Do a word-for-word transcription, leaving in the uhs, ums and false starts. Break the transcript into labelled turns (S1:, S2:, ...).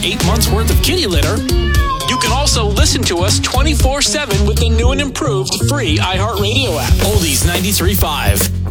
S1: eight months worth of kitty litter. You can also listen to us twenty-four seven with the new and improved free iHeartRadio app. Oldies ninety-three point five.